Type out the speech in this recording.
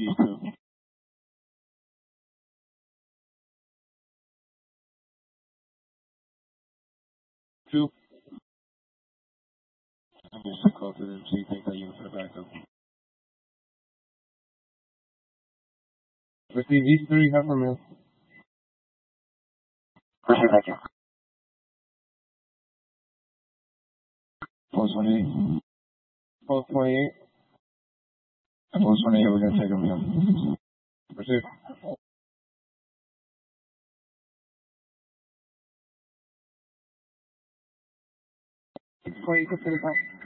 Two. I'm just closer to so you think that you for the backup. Receive E3 Hefferman. Post 28. Post 28. Post 28, we're going to take him here. Receive. 20 to 35.